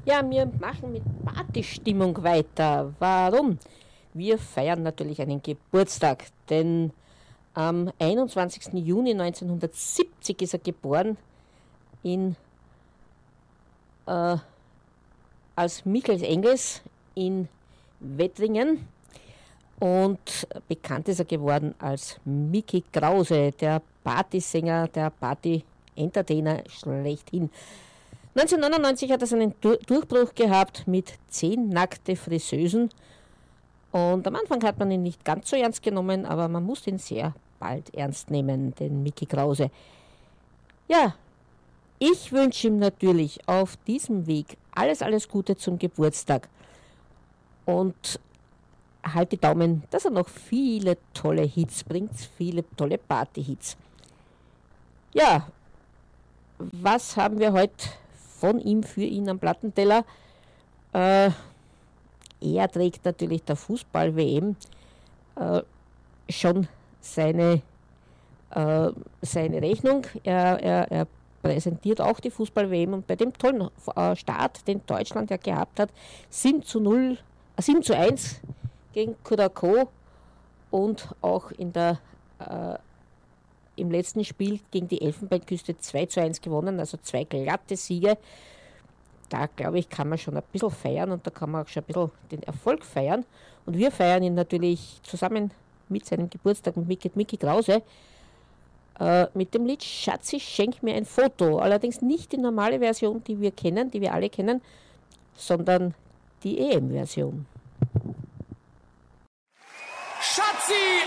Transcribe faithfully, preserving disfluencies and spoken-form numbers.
Ja, wir machen mit Partystimmung weiter. Warum? Wir feiern natürlich einen Geburtstag, denn am einundzwanzigsten Juni neunzehnhundertsiebzig ist er geboren in, äh, als Michael Engels in Wettringen und bekannt ist er geworden als Micky Krause, der Partysänger, der Party-Entertainer schlechthin. neunzehnhundertneunundneunzig hat er seinen Durchbruch gehabt mit zehn nackte Friseusen und am Anfang hat man ihn nicht ganz so ernst genommen, aber man muss ihn sehr bald ernst nehmen, den Micky Krause. Ja, ich wünsche ihm natürlich auf diesem Weg alles, alles Gute zum Geburtstag und halt die Daumen, dass er noch viele tolle Hits bringt, viele tolle Party-Hits. Ja, was haben wir heute von ihm für ihn am Plattenteller? Äh, er trägt natürlich der Fußball-W M äh, schon seine, äh, seine Rechnung. Er, er, er präsentiert auch die Fußball-W M und bei dem tollen äh, Start, den Deutschland ja gehabt hat, sieben zu null, äh, sieben zu eins gegen Curacao und auch in der äh, im letzten Spiel gegen die Elfenbeinküste zwei zu eins gewonnen, also zwei glatte Siege. Da, glaube ich, kann man schon ein bisschen feiern und da kann man auch schon ein bisschen den Erfolg feiern. Und wir feiern ihn natürlich zusammen mit seinem Geburtstag mit Micky, Micky Krause äh, mit dem Lied Schatzi, schenk mir ein Foto. Allerdings nicht die normale Version, die wir kennen, die wir alle kennen, sondern die E M-Version. Schatzi!